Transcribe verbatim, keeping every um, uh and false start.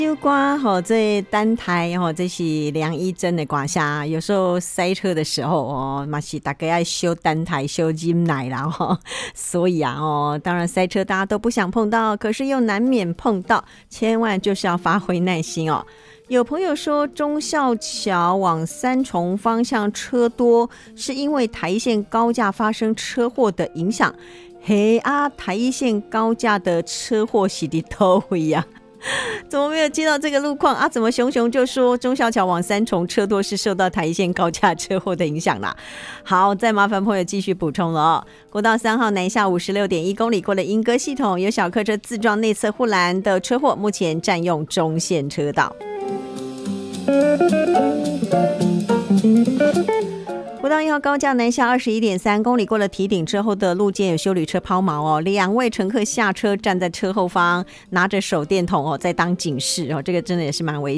有歌吼，这等待吼，这是梁一珍的歌声。有时候塞车的时候哦，嘛是大家要修等待、修忍耐啦吼。所以啊哦，当然塞车大家都不想碰到，可是又难免碰到，千万就是要发挥耐心哦。有朋友说，忠孝桥往三重方向车多，是因为台一线高架发生车祸的影响。嘿啊，台一线高架的车祸是在哪里呀？怎么没有接到这个路况啊？怎么熊熊就说忠孝桥往三重车多是受到台一线高架车祸的影响啦？好，再麻烦朋友继续补充了哦。国道三号南下五十六点一公里过了莺歌系统，有小客车自撞内侧护栏的车祸，目前占用中线车道。国道一号高架南下二十一点三公里过了堤顶之后的路肩有休旅车抛锚哦，两位乘客下车站在车后方，拿着手电筒哦在当警示哦，这个真的也是蛮危险。